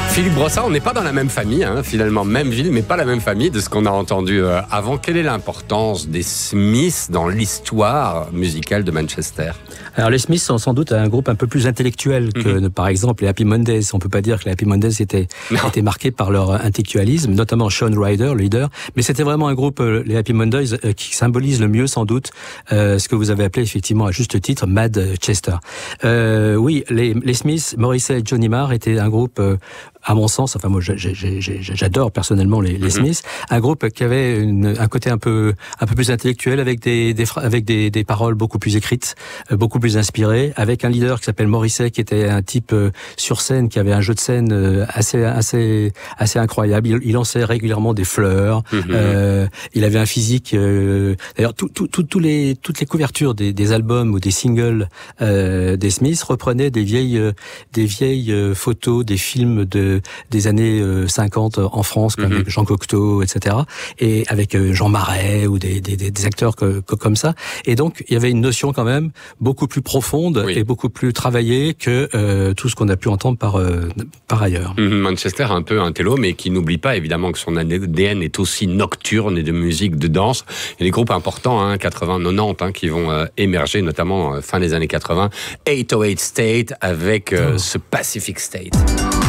Philippe Brossard, on n'est pas dans la même famille, finalement, même ville, mais pas la même famille de ce qu'on a entendu avant. Quelle est l'importance des Smiths dans l'histoire musicale de Manchester ? Alors les Smiths sont sans doute un groupe un peu plus intellectuel que par exemple les Happy Mondays. On peut pas dire que les Happy Mondays étaient marqués par leur intellectualisme, notamment Shaun Ryder, le leader. Mais c'était vraiment un groupe, les Happy Mondays, qui symbolise le mieux sans doute ce que vous avez appelé effectivement à juste titre Manchester. Oui, les Smiths, Morrissey et Johnny Marr étaient un groupe à mon sens, enfin moi j'adore personnellement les Smiths, un groupe qui avait un côté un peu plus intellectuel avec des paroles beaucoup plus écrites, beaucoup plus inspirées, avec un leader qui s'appelle Morrissey qui était un type sur scène qui avait un jeu de scène assez incroyable. Il lançait régulièrement des fleurs. Il avait un physique. D'ailleurs, toutes les couvertures des albums ou des singles des Smiths reprenaient des vieilles photos, des films des années 50 en France, comme avec Jean Cocteau, etc. Et avec Jean Marais ou des acteurs comme ça. Et donc, il y avait une notion quand même beaucoup plus profonde et beaucoup plus travaillée que tout ce qu'on a pu entendre par ailleurs. Manchester, un peu un télo, mais qui n'oublie pas évidemment que son ADN est aussi nocturne et de musique, de danse. Il y a des groupes importants, 80, 90, qui vont émerger, notamment fin des années 80. 808 State avec ce Pacific State.